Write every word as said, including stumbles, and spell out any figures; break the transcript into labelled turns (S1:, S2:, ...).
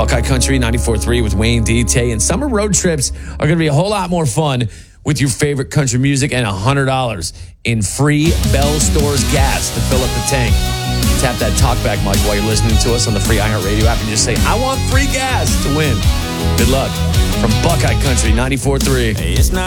S1: Buckeye Country ninety-four point three with Wayne D. Tay. And summer road trips are going to be a whole lot more fun with your favorite country music and one hundred dollars in free Bell Stores gas to fill up the tank. Tap that talkback mic while you're listening to us on the free iHeartRadio app and just say, I want free gas to win. Good luck from Buckeye Country ninety-four point three.
S2: It's not